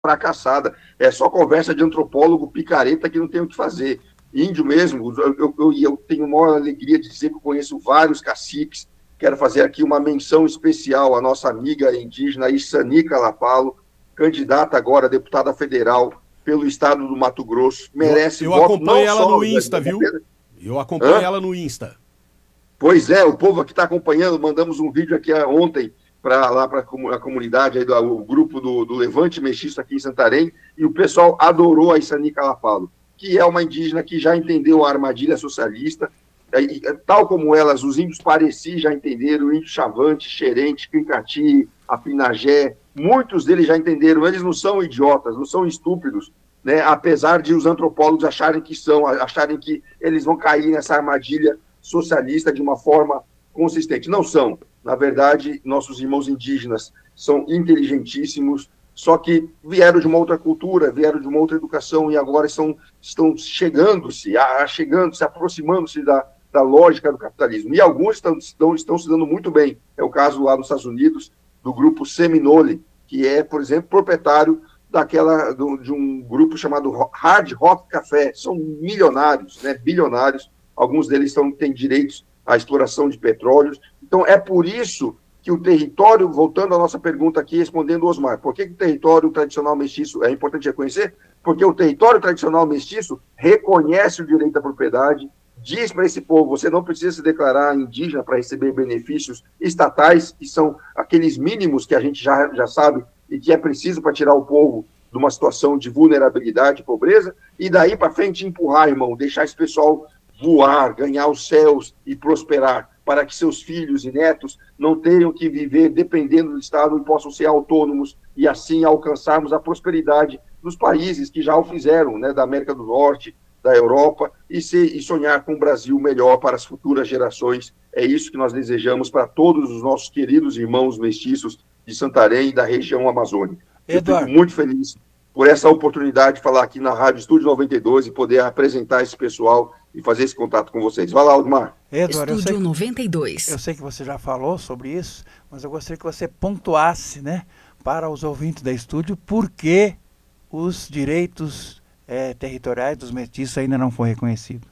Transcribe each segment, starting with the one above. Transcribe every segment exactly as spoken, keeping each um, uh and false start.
fracassada. É só conversa de antropólogo picareta que não tem o que fazer. Índio mesmo, eu, eu, eu tenho a maior alegria de dizer que eu conheço vários caciques. Quero fazer aqui uma menção especial à nossa amiga indígena Issani Calapalo, candidata agora a deputada federal pelo estado do Mato Grosso. Merece eu, eu voto acompanho não ela só... no Insta, viu? Eu acompanho Hã? ela no Insta. Pois é, o povo aqui está acompanhando. Mandamos um vídeo aqui ontem para lá para a comunidade, aí do, o grupo do, do Levante Mestiço aqui em Santarém, e o pessoal adorou a Issani Calapalo, que é uma indígena que já entendeu a armadilha socialista, e, tal como elas, os índios Pareci já entenderam, o índio Chavante, Xerente, Crincati, Apinagé, muitos deles já entenderam, eles não são idiotas, não são estúpidos, né? Apesar de os antropólogos acharem que são, acharem que eles vão cair nessa armadilha socialista de uma forma consistente. Não são. Na verdade, nossos irmãos indígenas são inteligentíssimos, só que vieram de uma outra cultura, vieram de uma outra educação e agora estão, estão chegando-se, chegando-se, aproximando-se da, da lógica do capitalismo. E alguns estão, estão, estão se dando muito bem. É o caso lá nos Estados Unidos, do grupo Seminole, que é, por exemplo, proprietário daquela, do, de um grupo chamado Hard Rock Café. São milionários, né, bilionários. Alguns deles são, têm direitos à exploração de petróleos. Então, é por isso que o território, voltando à nossa pergunta aqui, respondendo o Osmar, por que, que o território tradicional mestiço é importante reconhecer? Porque o território tradicional mestiço reconhece o direito à propriedade, diz para esse povo, você não precisa se declarar indígena para receber benefícios estatais, que são aqueles mínimos que a gente já, já sabe e que é preciso para tirar o povo de uma situação de vulnerabilidade e pobreza, e daí para frente empurrar, irmão, deixar esse pessoal voar, ganhar os céus e prosperar, para que seus filhos e netos não tenham que viver dependendo do Estado e possam ser autônomos e assim alcançarmos a prosperidade dos países que já o fizeram, né, da América do Norte, da Europa, e, ser, e sonhar com um Brasil melhor para as futuras gerações. É isso que nós desejamos para todos os nossos queridos irmãos mestiços de Santarém e da região amazônica. Eduardo. Eu fico muito feliz por essa oportunidade de falar aqui na Rádio Estúdio noventa e dois e poder apresentar esse pessoal e fazer esse contato com vocês. Vai lá, Osmar. Eduardo, Estúdio eu sei, noventa e dois. Eu sei que você já falou sobre isso, mas eu gostaria que você pontuasse, né, para os ouvintes da Estúdio, por que os direitos é, territoriais dos mestiços ainda não foram reconhecidos.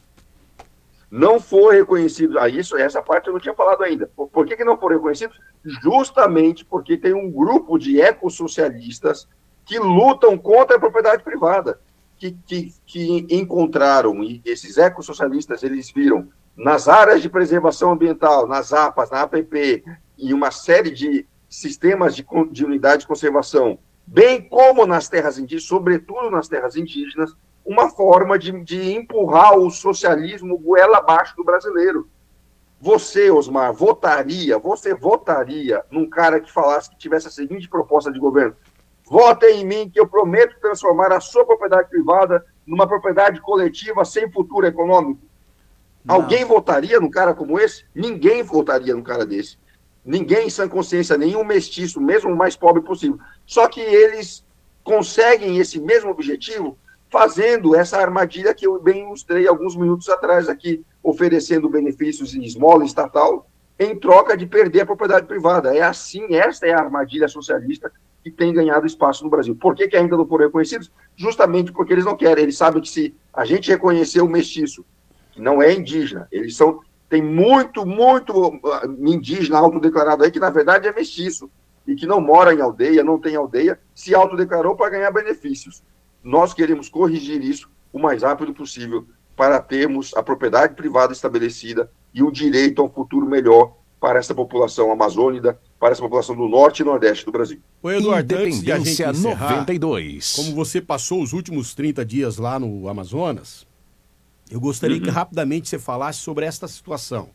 Não foi reconhecido. Ah, isso, essa parte eu não tinha falado ainda. Por, por que, que não foram reconhecidos? Justamente porque tem um grupo de ecossocialistas que lutam contra a propriedade privada, que, que, que encontraram, e esses ecossocialistas, eles viram nas áreas de preservação ambiental, nas A P As, na A P P, e uma série de sistemas de, de unidade de conservação, bem como nas terras indígenas, sobretudo nas terras indígenas, uma forma de, de empurrar o socialismo goela abaixo do brasileiro. Você, Osmar, votaria, você votaria num cara que falasse que tivesse a seguinte proposta de governo: votem em mim que eu prometo transformar a sua propriedade privada numa propriedade coletiva sem futuro econômico? Não. Alguém votaria num cara como esse? Ninguém votaria num cara desse. Ninguém em sã consciência, nenhum mestiço, mesmo o mais pobre possível. Só que eles conseguem esse mesmo objetivo fazendo essa armadilha que eu bem ilustrei alguns minutos atrás aqui, oferecendo benefícios em esmola estatal em troca de perder a propriedade privada. É assim, esta é a armadilha socialista que tem ganhado espaço no Brasil. Por que, que ainda não foram reconhecidos? Justamente porque eles não querem. Eles sabem que se a gente reconhecer o mestiço, que não é indígena, eles são... Tem muito, muito indígena autodeclarado aí que, na verdade, é mestiço e que não mora em aldeia, não tem aldeia, se autodeclarou para ganhar benefícios. Nós queremos corrigir isso o mais rápido possível para termos a propriedade privada estabelecida e o direito a um futuro melhor para essa população amazônica, para essa população do norte e nordeste do Brasil. Ô Eduardo, antes de a gente encerrar, noventa e dois. Como você passou os últimos trinta dias lá no Amazonas, eu gostaria uhum. que rapidamente você falasse sobre esta situação.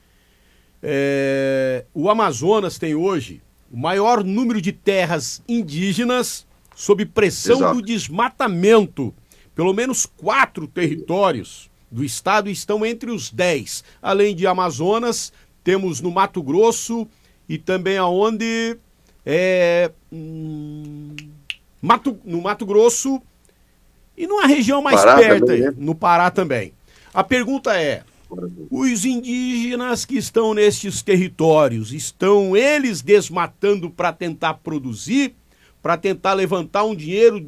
É, o Amazonas tem hoje o maior número de terras indígenas sob pressão Exato. do desmatamento. Pelo menos quatro territórios do estado estão entre os dez. Além de Amazonas, temos no Mato Grosso e também aonde... É, hum, Mato, no Mato Grosso... E numa região mais Pará perto, também, né? No Pará também. A pergunta é, os indígenas que estão nestes territórios, estão eles desmatando para tentar produzir? para tentar levantar um dinheiro